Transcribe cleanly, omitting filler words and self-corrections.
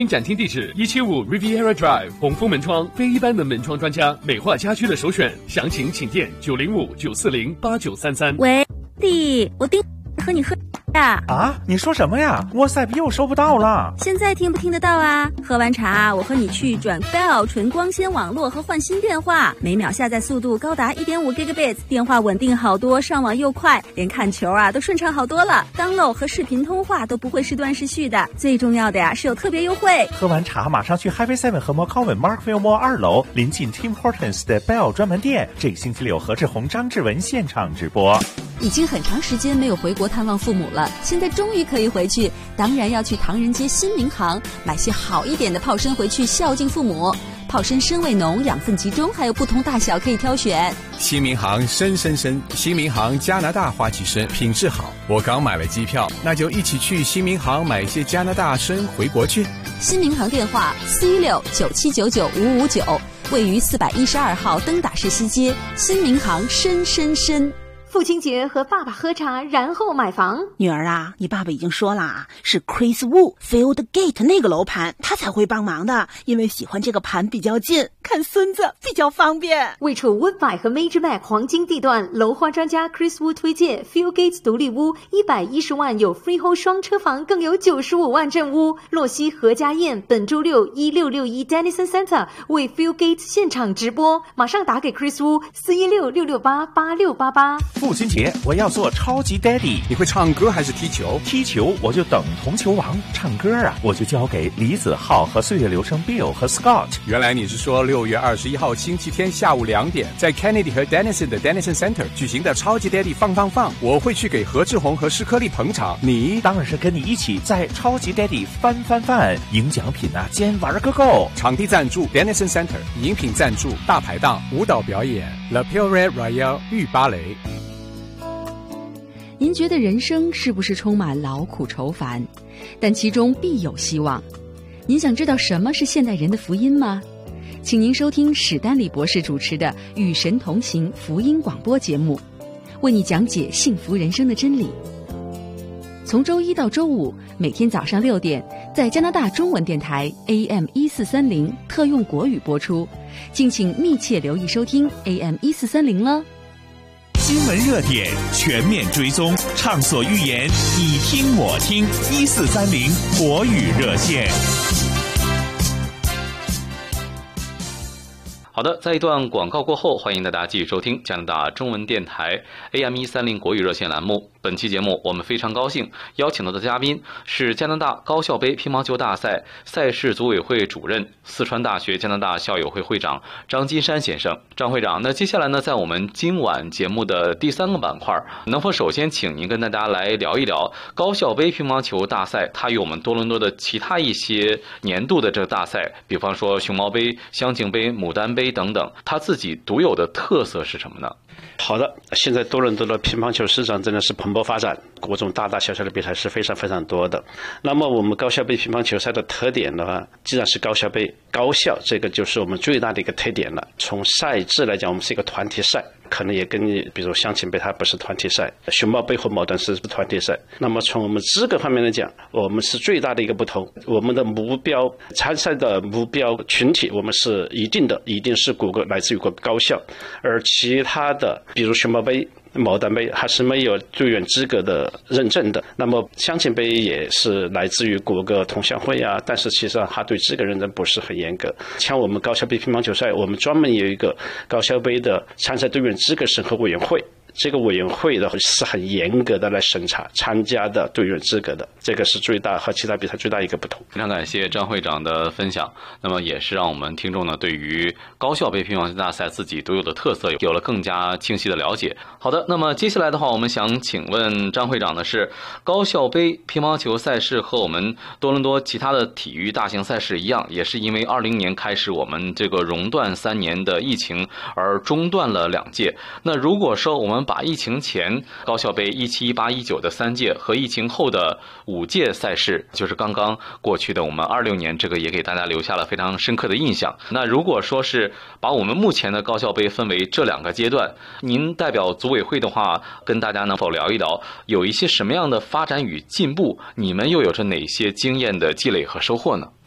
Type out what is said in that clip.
展厅地址175 Riviera Drive， 红枫门窗，非一般的门窗专家，美化家居的首选。详情请电905-940-8933。 喂，弟，我订和你喝呀。 啊，你说什么呀？WhatsApp又收不到了。 现在听不听得到啊？喝完茶，我和你去转 Bell 纯光纤网络和换新电话，每秒下载速度高达 1.5 Gigabits， 电话稳定好多，上网又快，连看球啊都顺畅好多了。download 和视频通话都不会时断时续的，最重要的呀是有特别优惠。 喝完茶马上去 Highway 7和 McCowan Markville Mall 2楼，临近 Tim Hortons 的 Bell 专门店。这个星期六，何志宏、张志文现场直播。 已经很长时间没有回国探望父母了，现在终于可以回去，当然要去唐人街新民行买些好一点的泡参回去孝敬父母。泡参参味浓，养分集中，还有不同大小可以挑选。 新民行参，新民行加拿大花旗参品质好，我刚买了机票，那就一起去新民行买些加拿大参回国去。 新民行电话416-9799-559，位于412号登打士西街。新民行参。 父亲节和爸爸喝茶，然后买房。 女儿啊，你爸爸已经说了啊，是 Chris Wu Field Gate 那个楼盘，他才会帮忙的，因为喜欢这个盘比较近，看孙子比较方便。 位处 Woodbine 和 Major Mac 黄金地段，楼花专家 Chris Wu 推荐 Field Gate 独立屋，110万有 freehold 双车房，更有95万正屋。洛西何家燕本周六1661 Dennison Center 为 Field Gate 现场直播，马上打给 Chris Wu 416-668-8688。 父亲节我要做超级 Daddy。 你会唱歌还是踢球？ 踢球我就等同球王，唱歌啊我就交给李子浩和岁月流声 Bill 和 Scott。 原来你是说6月21号星期天下午2点，在 Kennedy 和 Dennison 的 Dennison Center 举行的超级 Daddy 放，我会去给何志宏和施克利捧场。你当然是跟你一起在超级 Daddy 翻，赢奖品啊，兼玩个够。 场地赞助 Dennison Center， 饮品赞助大排档，舞蹈表演 La Pure Royale 御芭蕾。 您觉得人生是不是充满劳苦愁烦？但其中必有希望。您想知道什么是现代人的福音吗？请您收听史丹利博士主持的《与神同行》福音广播节目，为你讲解幸福人生的真理。从周一到周五，每天早上6点，在加拿大中文电台 AM1430特用国语播出，敬请密切留意收听 AM1430了。 新闻热点全面追踪，畅所欲言，你听我听，1430国语热线。 好的，在一段广告过后，欢迎大家继续收听加拿大中文电台 AM130国语热线栏目。本期节目我们非常高兴邀请到的嘉宾是加拿大高校杯乒乓球大赛赛事组委会主任、四川大学加拿大校友会会长张金山先生。张会长，那接下来呢，在我们今晚节目的第3个板块，能否首先请您跟大家来聊一聊高校杯乒乓球大赛，它与我们多伦多的其他一些年度的这个大赛，比方说熊猫杯、香景杯、牡丹杯等等，它自己独有的特色是什么呢？ 好的，现在多伦多的乒乓球市场真的是蓬勃发展，各种大大小小的比赛是非常多的。那么我们高校杯乒乓球赛的特点的话，既然是高校杯，高校这个就是我们最大的一个特点了。从赛制来讲，我们是一个团体赛，可能也跟你比如香琴杯它不是团体赛，熊猫杯和牡丹是团体赛。那么从我们资格方面来讲，我们是最大的一个不同，我们的目标参赛的目标群体我们是一定是来自于各个高校，而其他的比如熊猫杯、牡丹杯还是没有队员资格的认证的。那么香琴杯也是来自于各个同乡会啊，但是其实它对资格认证不是很严格。像我们高校杯乒乓球赛，我们专门有一个高校杯的参赛队员资格审核委员会，这个委员会的是很严格的来审查参加的队员资格的，这个是最大和其他比赛最大一个不同。 非常感谢张会长的分享，那么也是让我们听众呢对于高校杯乒乓球大赛自己独有的特色有了更加清晰的了解。好的，那么接下来的话，我们想请问张会长的是，高校杯乒乓球赛事和我们多伦多其他的体育大型赛事一样，也是因为20年开始我们这个熔断3年的疫情而中断了2届。那如果说我们把疫情前高校杯17、18、19的3届和疫情后的5届赛事，就是刚刚过去的我们26年，这个也给大家留下了非常深刻的印象。那如果说是把我们目前的高校杯分为这2个阶段，您代表组委会的话，跟大家能否聊一聊有一些什么样的发展与进步，你们又有着哪些经验的积累和收获呢？